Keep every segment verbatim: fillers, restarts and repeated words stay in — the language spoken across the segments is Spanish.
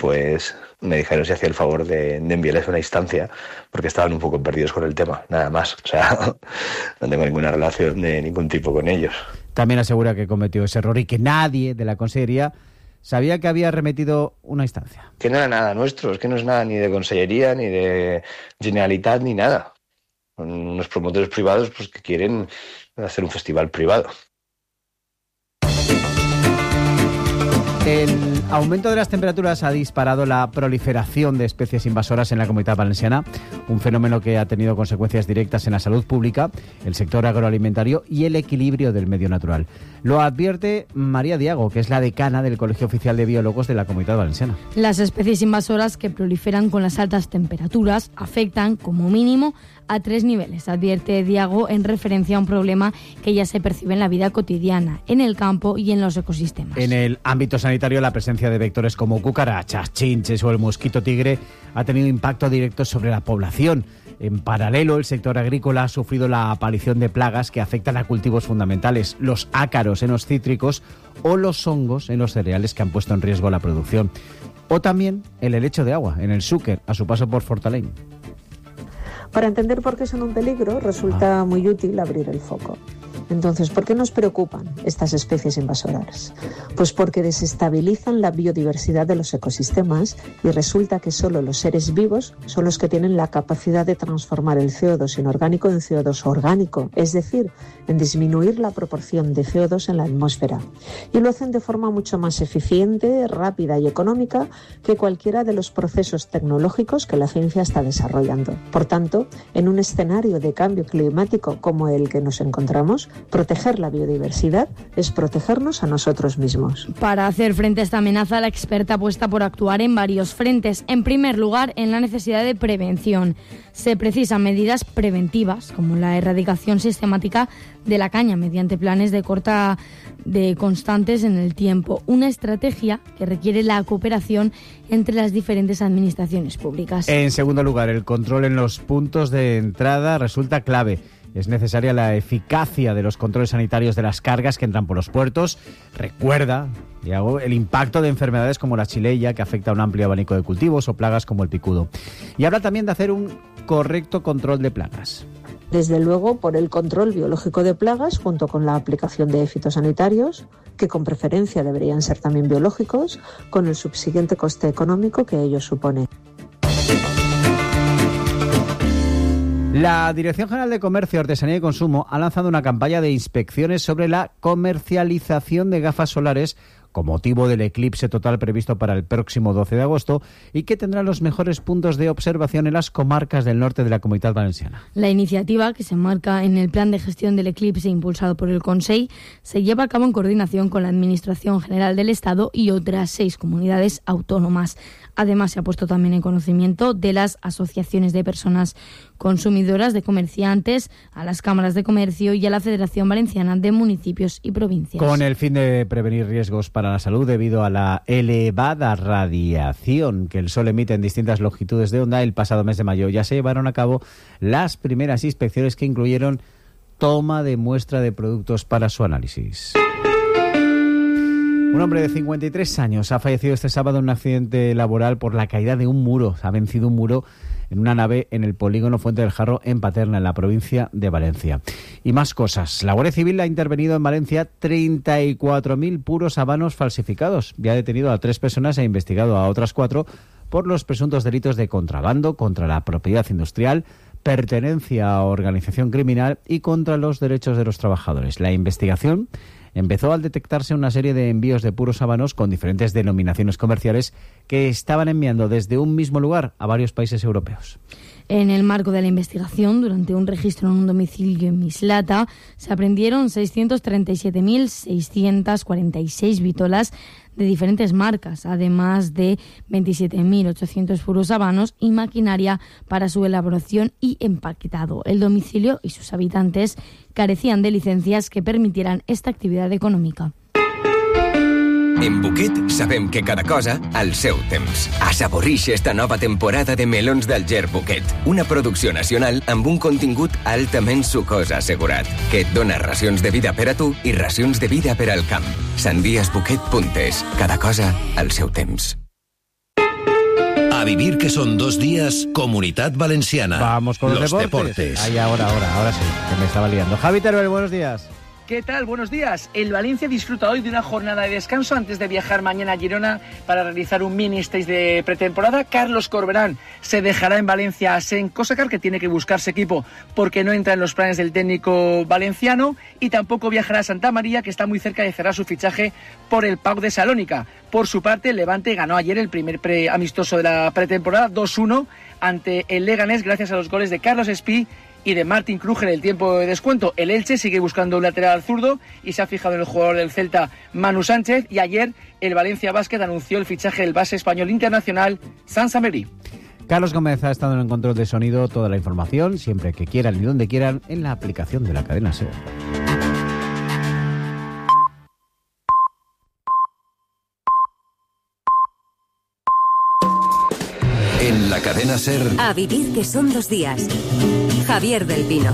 después me dijeron si hacía el favor de, de enviarles una instancia, porque estaban un poco perdidos con el tema, nada más. O sea, no tengo ninguna relación de ningún tipo con ellos. También asegura que cometió ese error y que nadie de la Consellería sabía que había remitido una instancia. Que no era nada nuestro, es que no es nada ni de Consellería, ni de Generalitat, ni nada. Son unos promotores privados pues, que quieren hacer un festival privado. El aumento de las temperaturas ha disparado la proliferación de especies invasoras en la Comunitat Valenciana, un fenómeno que ha tenido consecuencias directas en la salud pública, el sector agroalimentario y el equilibrio del medio natural. Lo advierte María Diago, que es la decana del Colegio Oficial de Biólogos de la Comunitat Valenciana. Las especies invasoras que proliferan con las altas temperaturas afectan, como mínimo, a tres niveles, advierte Diago en referencia a un problema que ya se percibe en la vida cotidiana, en el campo y en los ecosistemas. En el ámbito sanitario, la presencia de vectores como cucarachas, chinches o el mosquito tigre ha tenido impacto directo sobre la población. En paralelo, el sector agrícola ha sufrido la aparición de plagas que afectan a cultivos fundamentales, los ácaros en los cítricos o los hongos en los cereales, que han puesto en riesgo la producción. O también el helecho de agua en el Xúquer, a su paso por Fortaleny. Para entender por qué son un peligro, resulta muy útil abrir el foco. Entonces, ¿por qué nos preocupan estas especies invasoras? Pues porque desestabilizan la biodiversidad de los ecosistemas y resulta que solo los seres vivos son los que tienen la capacidad de transformar el C O dos inorgánico en C O dos orgánico, es decir, en disminuir la proporción de C O dos en la atmósfera. Y lo hacen de forma mucho más eficiente, rápida y económica que cualquiera de los procesos tecnológicos que la ciencia está desarrollando. Por tanto, en un escenario de cambio climático como el que nos encontramos, proteger la biodiversidad es protegernos a nosotros mismos. Para hacer frente a esta amenaza, la experta apuesta por actuar en varios frentes. En primer lugar, en la necesidad de prevención. Se precisan medidas preventivas, como la erradicación sistemática de la caña mediante planes de corta de constantes en el tiempo. Una estrategia que requiere la cooperación entre las diferentes administraciones públicas. En segundo lugar, el control en los puntos de entrada resulta clave. Es necesaria la eficacia de los controles sanitarios de las cargas que entran por los puertos. Recuerda, Diago, el impacto de enfermedades como la chileya, que afecta a un amplio abanico de cultivos, o plagas como el picudo. Y habla también de hacer un correcto control de plagas. Desde luego, por el control biológico de plagas, junto con la aplicación de fitosanitarios, que con preferencia deberían ser también biológicos, con el subsiguiente coste económico que ello supone. La Dirección General de Comercio, Artesanía y Consumo ha lanzado una campaña de inspecciones sobre la comercialización de gafas solares con motivo del eclipse total previsto para el próximo doce de agosto y que tendrá los mejores puntos de observación en las comarcas del norte de la Comunitat Valenciana. La iniciativa, que se enmarca en el Plan de Gestión del Eclipse impulsado por el Consell, se lleva a cabo en coordinación con la Administración General del Estado y otras seis comunidades autónomas. Además, se ha puesto también en conocimiento de las asociaciones de personas consumidoras, de comerciantes, a las cámaras de comercio y a la Federación Valenciana de Municipios y Provincias. Con el fin de prevenir riesgos para la salud debido a la elevada radiación que el sol emite en distintas longitudes de onda, el pasado mes de mayo ya se llevaron a cabo las primeras inspecciones que incluyeron toma de muestra de productos para su análisis. Un hombre de cincuenta y tres años ha fallecido este sábado en un accidente laboral por la caída de un muro. Ha vencido un muro en una nave en el polígono Fuente del Jarro, en Paterna, en la provincia de Valencia. Y más cosas. La Guardia Civil ha intervenido en Valencia treinta y cuatro mil puros habanos falsificados. Ya ha detenido a tres personas e investigado a otras cuatro por los presuntos delitos de contrabando, contra la propiedad industrial, pertenencia a organización criminal y contra los derechos de los trabajadores. La investigación empezó al detectarse una serie de envíos de puros habanos con diferentes denominaciones comerciales que estaban enviando desde un mismo lugar a varios países europeos. En el marco de la investigación, durante un registro en un domicilio en Mislata, se aprehendieron seiscientos treinta y siete mil seiscientos cuarenta y seis vitolas de diferentes marcas, además de veintisiete mil ochocientos puros habanos y maquinaria para su elaboración y empaquetado. El domicilio y sus habitantes carecían de licencias que permitieran esta actividad econòmica. En Buquet sabem que cada cosa al seu temps. Assaborix esta nova temporada de melons d'Alger Buquet, una producció nacional amb un contingut altament sucós assegurat, que et dona racions de vida per a tu i racions de vida per al camp. sandies buquet punt es. Cada cosa al seu temps. vivir que son dos días, Comunitat Valenciana. Vamos con los, los deportes. deportes. Ahí ahora, ahora, ahora sí, que me estaba liando. Javi Teruel, buenos días. ¿Qué tal? Buenos días. El Valencia disfruta hoy de una jornada de descanso antes de viajar mañana a Girona para realizar un mini stage de pretemporada. Carlos Corberán se dejará en Valencia a Sen Kosacar, que tiene que buscarse equipo porque no entra en los planes del técnico valenciano, y tampoco viajará a Santa María, que está muy cerca de cerrar su fichaje por el P A O K de Salónica. Por su parte, el Levante ganó ayer el primer pre amistoso de la pretemporada dos uno ante el Leganés gracias a los goles de Carlos Espí y de Martin Kruger el tiempo de descuento. El Elche sigue buscando un lateral zurdo y se ha fijado en el jugador del Celta, Manu Sánchez, y ayer el Valencia Basket anunció el fichaje del base español internacional, Sanz Ameri. Carlos Gómez ha estado en el control de sonido. Toda la información, siempre que quieran y donde quieran, en la aplicación de la cadena SER. En la cadena SER. A vivir que son dos días. Javier del Pino.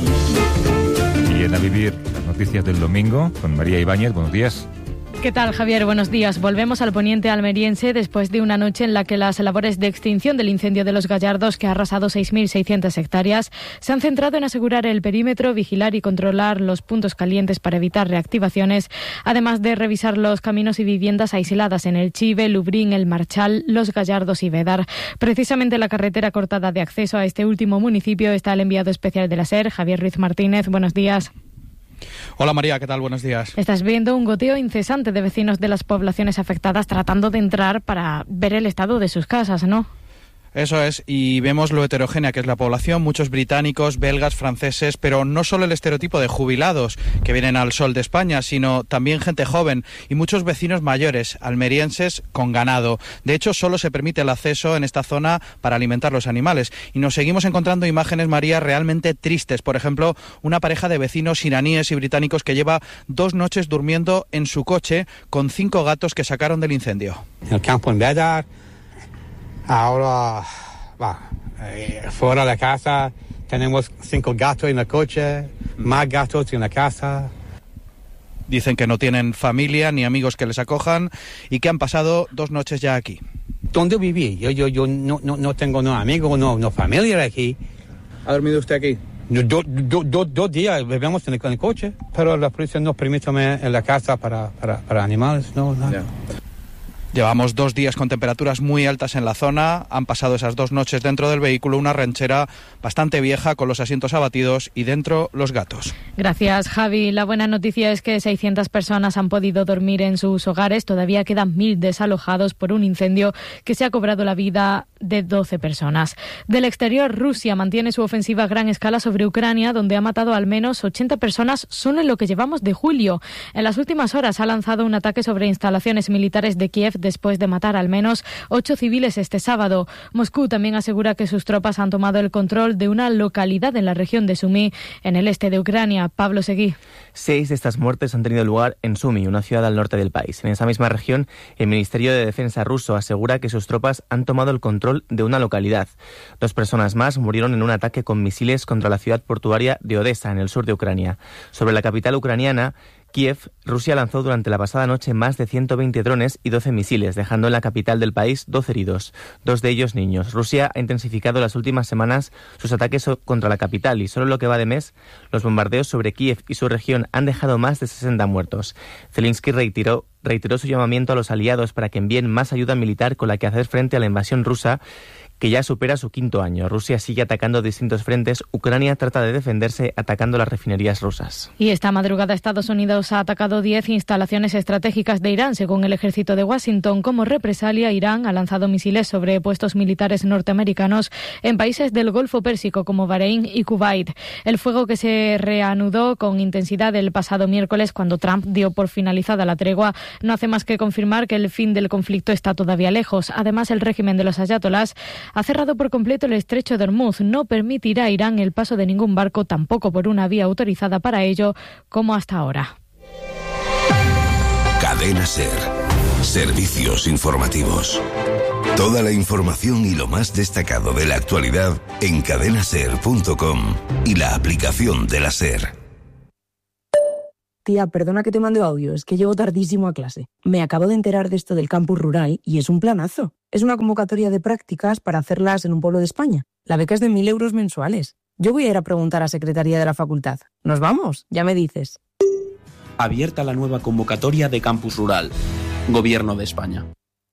Y en A Vivir, las noticias del domingo con María Ibáñez. Buenos días. ¿Qué tal, Javier? Buenos días. Volvemos al poniente almeriense después de una noche en la que las labores de extinción del incendio de Los Gallardos, que ha arrasado seis mil seiscientas hectáreas, se han centrado en asegurar el perímetro, vigilar y controlar los puntos calientes para evitar reactivaciones, además de revisar los caminos y viviendas aisladas en el Chive, Lubrín, El Marchal, Los Gallardos y Bédar. Precisamente la carretera cortada de acceso a este último municipio está el enviado especial de la SER, Javier Ruiz Martínez. Buenos días. Hola María, ¿qué tal? Buenos días. Estás viendo un goteo incesante de vecinos de las poblaciones afectadas tratando de entrar para ver el estado de sus casas, ¿no? Eso es, y vemos lo heterogénea que es la población, muchos británicos, belgas, franceses, pero no solo el estereotipo de jubilados que vienen al sol de España, sino también gente joven y muchos vecinos mayores, almerienses con ganado. De hecho, solo se permite el acceso en esta zona para alimentar los animales. Y nos seguimos encontrando imágenes, María, realmente tristes. Por ejemplo, una pareja de vecinos iraníes y británicos que lleva dos noches durmiendo en su coche con cinco gatos que sacaron del incendio. El campo en Bédar. Ahora, va, eh, fuera de casa, tenemos cinco gatos en el coche, más gatos en la casa. Dicen que no tienen familia ni amigos que les acojan y que han pasado dos noches ya aquí. ¿Dónde viví? Yo, yo, yo no, no, no tengo no amigos, no, no familia aquí. ¿Ha dormido usted aquí? Dos do, do, do días vivimos en el, en el coche, pero la policía no permite en la casa para, para, para animales, no, nada. Yeah. Llevamos dos días con temperaturas muy altas en la zona. Han pasado esas dos noches dentro del vehículo, una ranchera bastante vieja con los asientos abatidos y dentro los gatos. Gracias, Javi. La buena noticia es que seiscientas personas han podido dormir en sus hogares. Todavía quedan mil desalojados por un incendio que se ha cobrado la vida de doce personas. Del exterior, Rusia mantiene su ofensiva a gran escala sobre Ucrania, donde ha matado al menos ochenta personas solo en lo que llevamos de julio. En las últimas horas ha lanzado un ataque sobre instalaciones militares de Kiev después de matar al menos ocho civiles este sábado. Moscú también asegura que sus tropas han tomado el control de una localidad en la región de Sumy, en el este de Ucrania. Pablo Seguí. Seis de estas muertes han tenido lugar en Sumy, una ciudad al norte del país. En esa misma región, el Ministerio de Defensa ruso asegura que sus tropas han tomado el control de una localidad. Dos personas más murieron en un ataque con misiles contra la ciudad portuaria de Odessa, en el sur de Ucrania. Sobre la capital ucraniana, Kiev, Rusia lanzó durante la pasada noche más de ciento veinte drones y doce misiles, dejando en la capital del país doce heridos, dos de ellos niños. Rusia ha intensificado las últimas semanas sus ataques contra la capital y solo en lo que va de mes, los bombardeos sobre Kiev y su región han dejado más de sesenta muertos. Zelensky reiteró, reiteró su llamamiento a los aliados para que envíen más ayuda militar con la que hacer frente a la invasión rusa, que ya supera su quinto año. Rusia sigue atacando distintos frentes. Ucrania trata de defenderse atacando las refinerías rusas. Y esta madrugada Estados Unidos ha atacado diez instalaciones estratégicas de Irán, según el ejército de Washington. Como represalia, Irán ha lanzado misiles sobre puestos militares norteamericanos en países del Golfo Pérsico como Bahrein y Kuwait. El fuego, que se reanudó con intensidad el pasado miércoles cuando Trump dio por finalizada la tregua, no hace más que confirmar que el fin del conflicto está todavía lejos. Además, el régimen de los ayatolás ha cerrado por completo el estrecho de Hormuz. No permitirá a Irán el paso de ningún barco, tampoco por una vía autorizada para ello, como hasta ahora. Cadena SER. Servicios informativos. Toda la información y lo más destacado de la actualidad en cadena ser punto com y la aplicación de la SER. Tía, perdona que te mande audio, es que llego tardísimo a clase. Me acabo de enterar de esto del campus rural y es un planazo. Es una convocatoria de prácticas para hacerlas en un pueblo de España. La beca es de mil euros mensuales. Yo voy a ir a preguntar a Secretaría de la Facultad. ¿Nos vamos? Ya me dices. Abierta la nueva convocatoria de campus rural. Gobierno de España.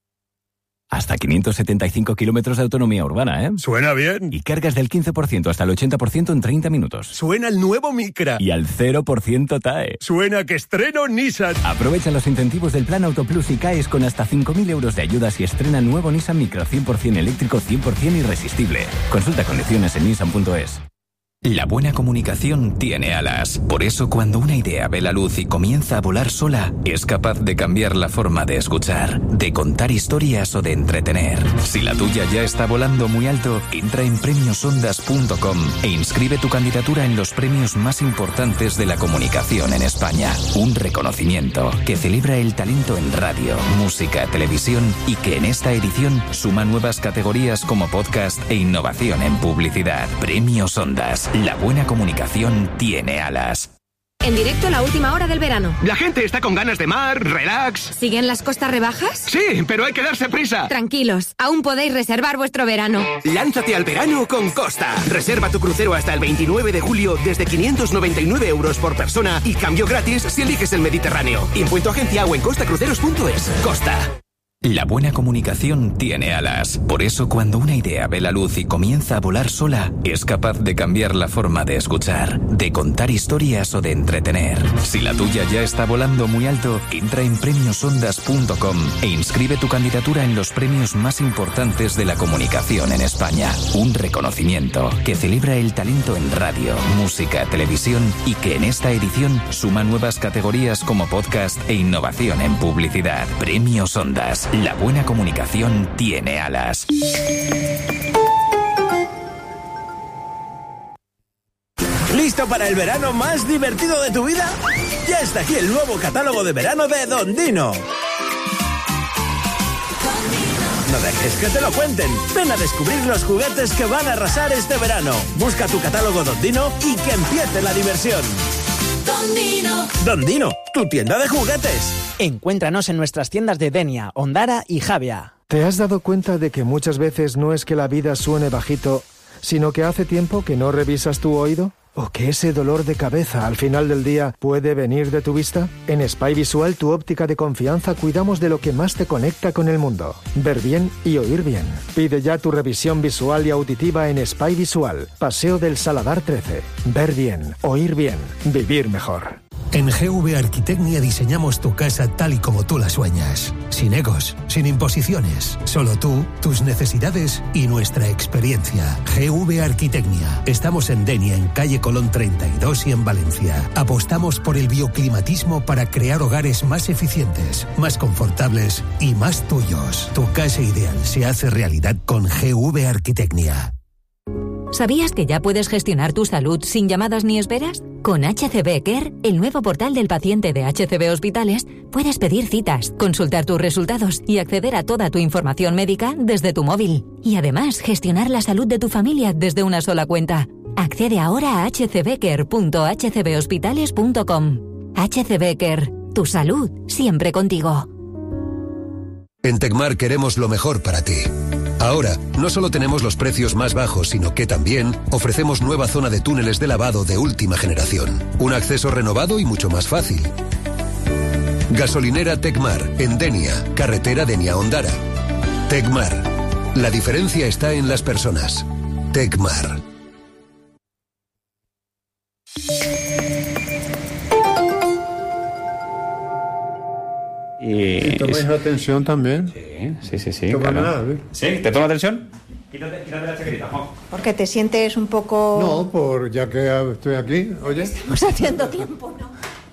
Hasta quinientos setenta y cinco kilómetros de autonomía urbana, ¿eh? Suena bien. Y cargas del quince por ciento hasta el ochenta por ciento en treinta minutos. Suena el nuevo Micra. Y al cero por ciento T A E. Suena que estreno Nissan. Aprovecha los incentivos del Plan Auto Plus y caes con hasta cinco mil euros de ayudas y estrena nuevo Nissan Micra cien por ciento eléctrico, cien por ciento irresistible. Consulta condiciones en nissan punto es. La buena comunicación tiene alas. Por eso, cuando una idea ve la luz y comienza a volar sola, es capaz de cambiar la forma de escuchar, de contar historias o de entretener. Si la tuya ya está volando muy alto, entra en premios ondas punto com e inscribe tu candidatura en los premios más importantes de la comunicación en España. Un reconocimiento que celebra el talento en radio, música, televisión y que en esta edición suma nuevas categorías como podcast e innovación en publicidad. Premios Ondas. La buena comunicación tiene alas. En directo, la última hora del verano. La gente está con ganas de mar, relax. ¿Siguen las costas rebajas? Sí, pero hay que darse prisa. Tranquilos, aún podéis reservar vuestro verano. Lánzate al verano con Costa. Reserva tu crucero hasta el veintinueve de julio desde quinientos noventa y nueve euros por persona y cambio gratis si eliges el Mediterráneo. Impuesto agencia o en costacruceros punto es. Costa. La buena comunicación tiene alas. Por eso, cuando una idea ve la luz y comienza a volar sola, es capaz de cambiar la forma de escuchar, de contar historias o de entretener. Si la tuya ya está volando muy alto, entra en premios ondas punto com e inscribe tu candidatura en los premios más importantes de la comunicación en España. Un reconocimiento que celebra el talento en radio, música, televisión y que en esta edición suma nuevas categorías como podcast e innovación en publicidad. Premios Ondas. La buena comunicación tiene alas. ¿Listo para el verano más divertido de tu vida? Ya está aquí el nuevo catálogo de verano de Don Dino. No dejes que te lo cuenten. Ven a descubrir los juguetes que van a arrasar este verano. Busca tu catálogo Don Dino y que empiece la diversión. Don Dino. Don Dino, tu tienda de juguetes. Encuéntranos en nuestras tiendas de Denia, Ondara y Javia. ¿Te has dado cuenta de que muchas veces no es que la vida suene bajito, sino que hace tiempo que no revisas tu oído? ¿O que ese dolor de cabeza al final del día puede venir de tu vista? En Spy Visual, tu óptica de confianza, cuidamos de lo que más te conecta con el mundo. Ver bien y oír bien. Pide ya tu revisión visual y auditiva en Spy Visual, Paseo del Saladar trece. Ver bien, oír bien, vivir mejor. En G V Arquitecnia diseñamos tu casa tal y como tú la sueñas. Sin egos, sin imposiciones. Solo tú, tus necesidades y nuestra experiencia. G V Arquitecnia. Estamos en Denia, en calle Colón treinta y dos y en Valencia. Apostamos por el bioclimatismo para crear hogares más eficientes, más confortables y más tuyos. Tu casa ideal se hace realidad con G V Arquitecnia. ¿Sabías que ya puedes gestionar tu salud sin llamadas ni esperas? Con H C B Care, el nuevo portal del paciente de H C B Hospitales, puedes pedir citas, consultar tus resultados y acceder a toda tu información médica desde tu móvil. Y además, gestionar la salud de tu familia desde una sola cuenta. Accede ahora a h c b care punto h c b hospitales punto com. H C B Care, tu salud siempre contigo. En Tecmar queremos lo mejor para ti. Ahora, no solo tenemos los precios más bajos, sino que también ofrecemos nueva zona de túneles de lavado de última generación. Un acceso renovado y mucho más fácil. Gasolinera Tecmar, en Denia, carretera Denia-Ondara. Tecmar. La diferencia está en las personas. Tecmar. Y ¿tomáis la tensión también? Sí, sí, sí. sí, Toma claro. nada, ¿eh? ¿Sí? ¿Te toma atención? Quítate, quítate la chaquetita, Juan. Porque te sientes un poco... No, por ya que estoy aquí, oye. Estamos haciendo tiempo, ¿no?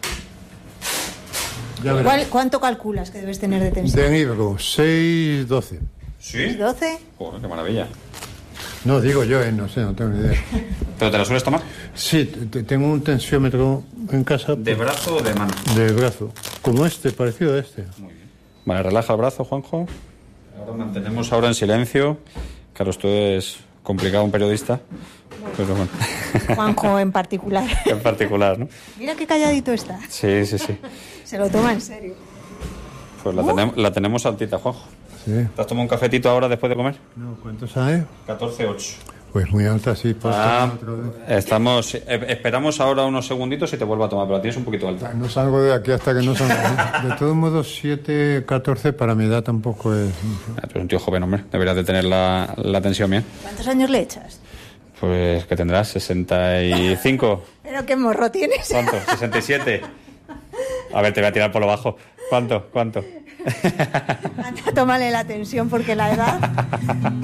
Ya verás. ¿Cuál- ¿Cuánto calculas que debes tener de tensión? De Ibro, seis doce. ¿Sí? ¿doce? Joder, qué maravilla. No, digo yo, eh, no sé, no tengo ni idea. ¿Pero te la sueles tomar? Sí, te- te- tengo un tensiómetro en casa. ¿De brazo o de mano? De brazo. Como este, parecido a este. Vale, relaja el brazo, Juanjo. Ahora mantenemos ahora en silencio. Claro, esto es complicado, un periodista. Pero bueno. Juanjo en particular. En particular, ¿no? Mira qué calladito está. Sí, sí, sí. Se lo toma en serio. Pues la, Uh. tenemos, la tenemos altita, Juanjo. Sí. ¿Te has tomado un cafetito ahora después de comer? No, ¿cuánto sabes? catorce ocho. Pues muy alta, sí. Por Ah, otro lado. estamos, eh, esperamos ahora unos segunditos y te vuelvo a tomar, pero la tienes un poquito alta. No salgo de aquí hasta que no salga. De todos modos, siete, catorce para mi edad tampoco es... Ah, tú eres un tío joven, hombre. Deberías de tener la, la tensión bien. ¿Cuántos años le echas? Pues que tendrás sesenta y cinco. Pero qué morro tienes. ¿Cuánto? sesenta y siete. A ver, te voy a tirar por lo bajo. ¿Cuánto? ¿Cuánto? Anda, tómale la tensión porque la edad...